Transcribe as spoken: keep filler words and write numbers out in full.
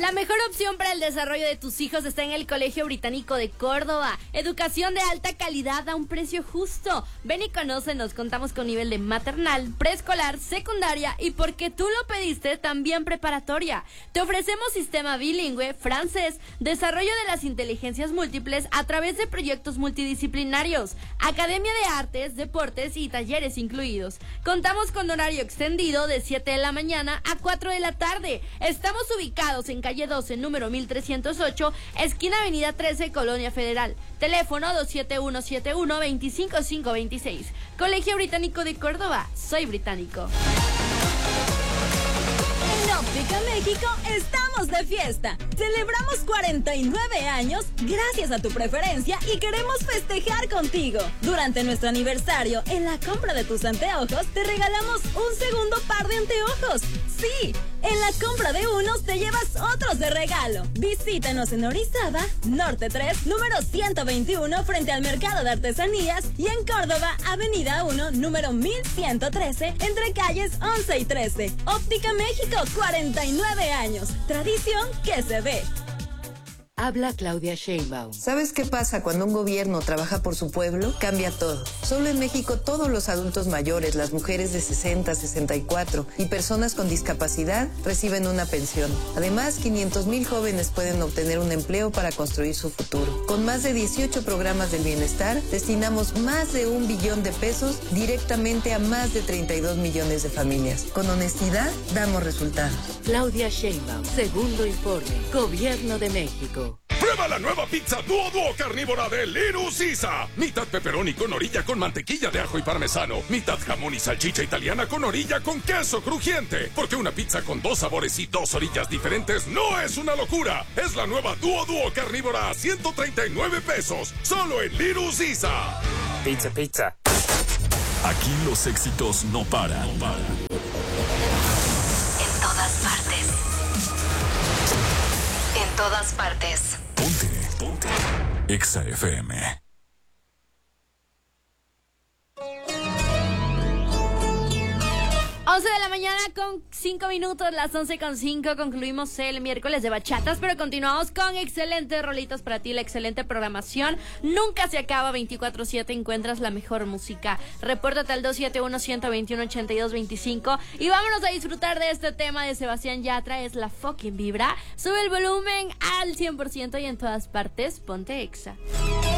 La mejor opción para el desarrollo de tus hijos está en el Colegio Británico de Córdoba. Educación de alta calidad a un precio justo. Ven y conócenos, contamos con nivel de maternal, preescolar, secundaria y porque tú lo pediste, también preparatoria. Te ofrecemos sistema bilingüe, francés, desarrollo de las inteligencias múltiples a través de proyectos multidisciplinarios, academia de artes, deportes y talleres incluidos. Contamos con horario extendido de siete de la mañana a cuatro de la tarde. Estamos ubicados en calle doce, número mil trescientos ocho, esquina avenida trece, Colonia Federal. Teléfono dos siete uno siete uno, dos cinco cinco dos seis. Colegio Británico de Córdoba. Soy británico. En Óptica México estamos de fiesta. Celebramos cuarenta y nueve años gracias a tu preferencia y queremos festejar contigo. Durante nuestro aniversario, en la compra de tus anteojos, te regalamos un segundo par de anteojos. Sí, en la compra de unos te llevas otros de regalo. Visítanos en Orizaba, Norte tres, número ciento veintiuno, frente al Mercado de Artesanías, y en Córdoba, Avenida uno, número mil ciento trece, entre calles once y trece. Óptica México, cuarenta y nueve años. Tradición que se ve. Habla Claudia Sheinbaum. ¿Sabes qué pasa cuando un gobierno trabaja por su pueblo? Cambia todo. Solo en México todos los adultos mayores, las mujeres de sesenta, sesenta y cuatro y personas con discapacidad reciben una pensión. Además, quinientos mil jóvenes pueden obtener un empleo para construir su futuro. Con más de dieciocho programas del bienestar, destinamos más de un billón de pesos directamente a más de treinta y dos millones de familias. Con honestidad, damos resultados. Claudia Sheinbaum, segundo informe, Gobierno de México. Prueba la nueva pizza Duo Duo carnívora de Little Caesar. Mitad pepperoni con orilla con mantequilla de ajo y parmesano. Mitad jamón y salchicha italiana con orilla con queso crujiente. Porque una pizza con dos sabores y dos orillas diferentes no es una locura. Es la nueva Duo Duo carnívora a ciento treinta y nueve pesos. Solo en Little Caesar. Pizza, pizza. Aquí los éxitos no paran. No paran. En todas partes. En todas partes. Ponte, ponte. Exa F M. once de la mañana con cinco minutos, las once con cinco, concluimos el miércoles de bachatas, pero continuamos con excelentes rolitos para ti, la excelente programación. Nunca se acaba, veinticuatro siete encuentras la mejor música. Repórtate al dos siete uno, uno dos uno, ocho dos dos cinco y vámonos a disfrutar de este tema de Sebastián Yatra, es La Fucking Vibra. Sube el volumen al cien por ciento y en todas partes, ponte Exa.